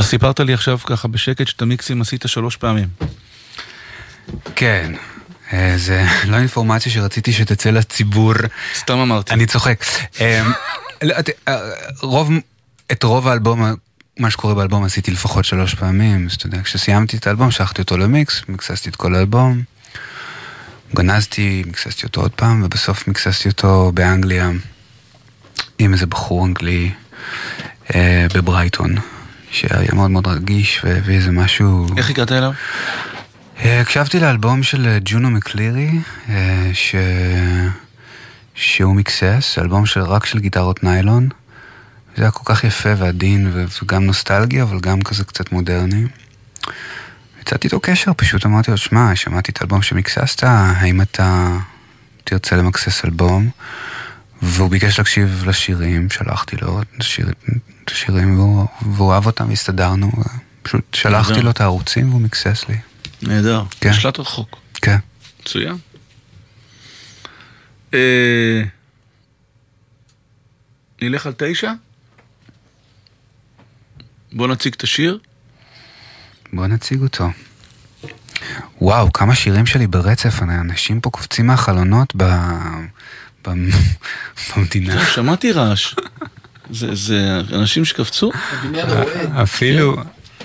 אז סיפרת לי עכשיו ככה בשקט שאתה מיקסים עשית 3 פעמים. כן, זה לא אינפורמציה שרציתי שתצא לציבור. סתם אמרתי. אני צוחק. את רוב האלבום, מה שקורה באלבום עשיתי לפחות 3 פעמים. אז אתה יודע, כשסיימתי את האלבום, שלחתי אותו למיקס, מיקססתי את כל האלבום, גנזתי, מיקססתי אותו עוד פעם, ובסוף מיקססתי אותו באנגליה, עם איזה בחור אנגלי בברייטון, שהיה מאוד מאוד רגיש, ואיזה משהו... איך הגעת אליו? הקשבתי לאלבום של ג'ונו מקלירי, שהוא מיקסס, אלבום רק של גיטרות ניילון. זה היה כל כך יפה ועדין, וגם נוסטלגיה, אבל גם כזה קצת מודרני. יצאתי איתו קשר, פשוט אמרתי לו, שמע, שמעתי את האלבום שמיקססת, האם אתה תרצה למקסס אלבום? והוא ביקש להקשיב לשירים, שלחתי לו את השירים, והוא אהב אותם והסתדרנו, פשוט שלחתי לו את הערוצים והוא מיקסס לי. נהדר, כן. השלט רחוק. כן. מצוין. נלך על 9? בוא נציג את השיר. בוא נציג אותו. וואו, כמה שירים שלי ברצף, אנשים פה קופצים מהחלונות במדינה. שמעתי רעש. זה אנשים שקפצו? אפילו...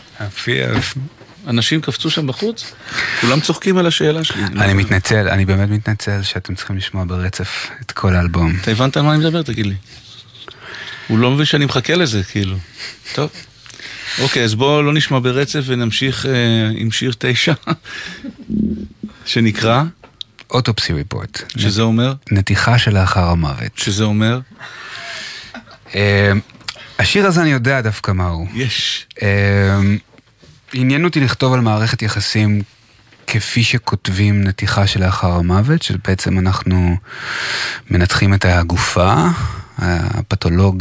אנשים קפצו שם בחוץ? כולם צוחקים על השאלה שלי. אני מתנצל, אני באמת מתנצל שאתם צריכים לשמוע ברצף את כל האלבום. אתה הבנת על מה אני מדבר? תגיד לי. הוא לא מבין שאני מחכה לזה, כאילו. טוב. אוקיי, אז בואו לא נשמע ברצף ונמשיך עם שיר 9, שנקרא... אוטופסי ריפורט. שזה אומר? נתיחה שלאחר המוות. שזה אומר? השיר הזה אני יודע דווקא מהו. יש. עניין אותי לכתוב על מערכת יחסים כפי שכותבים נתיחה שלאחר המוות, שבעצם אנחנו מנתחים את הגופה, הפתולוג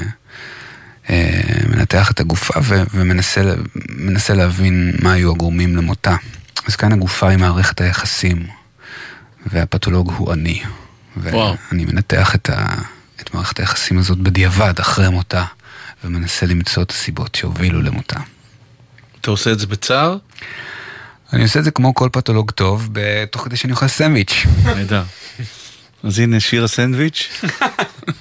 מנתח את הגופה ומנסה להבין מה היו הגורמים למותה. אז כאן הגופה היא מערכת היחסים, והפתולוג הוא אני. ואני מנתח את מערכת היחסים הזאת בדיעבד אחרי מותה, ומנסה למצוא את הסיבות שהובילו למותה. אתה עושה את זה בצער? אני עושה את זה כמו כל פתולוג טוב, תוך כדי שאני אוכל סנדוויץ'. נהדר. אז הנה שיר הסנדוויץ'.